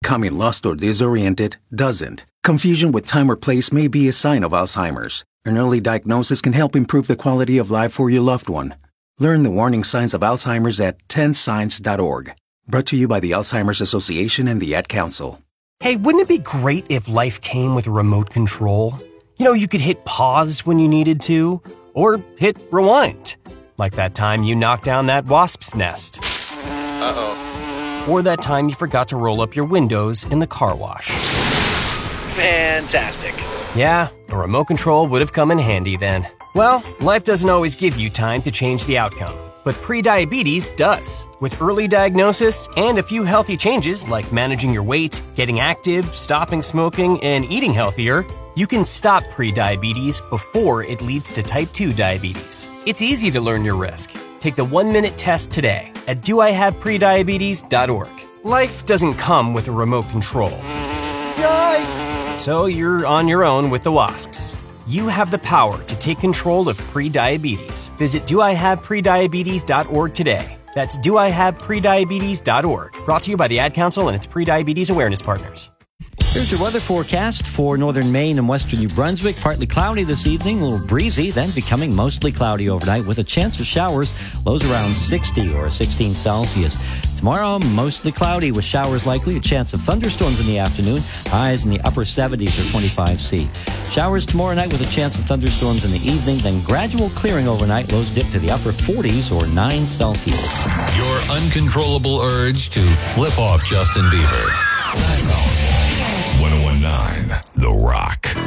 becoming lost or disoriented doesn't. Confusion with time or place may be a sign of Alzheimer's. An early diagnosis can help improve the quality of life for your loved one. Learn the warning signs of Alzheimer's at 10signs.org. Brought to you by the Alzheimer's Association and the Ad Council. Hey, wouldn't it be great if life came with a remote control? You know, you could hit pause when you needed to, or hit rewind. Like that time you knocked down that wasp's nest. Uh-oh. Or that time you forgot to roll up your windows in the car wash. Fantastic. Yeah, a remote control would have come in handy then. Well, life doesn't always give you time to change the outcome, but prediabetes does. With early diagnosis and a few healthy changes like managing your weight, getting active, stopping smoking, and eating healthier, you can stop prediabetes before it leads to type 2 diabetes. It's easy to learn your risk. Take the 1-minute test today at doihaveprediabetes.org. Life doesn't come with a remote control. Yikes! So you're on your own with the wasps. You have the power to take control of prediabetes. Visit doihaveprediabetes.org today. That's doihaveprediabetes.org. Brought to you by the Ad Council and its Prediabetes Awareness Partners. Here's your weather forecast for northern Maine and western New Brunswick. Partly cloudy this evening, a little breezy, then becoming mostly cloudy overnight with a chance of showers. Lows around 60 or 16 Celsius. Tomorrow, mostly cloudy with showers likely, a chance of thunderstorms in the afternoon. Highs in the upper 70s or 25 C. Showers tomorrow night with a chance of thunderstorms in the evening, then gradual clearing overnight. Lows dip to the upper 40s or 9 Celsius. Your uncontrollable urge to flip off Justin Bieber. That's all. 1019 The Rock.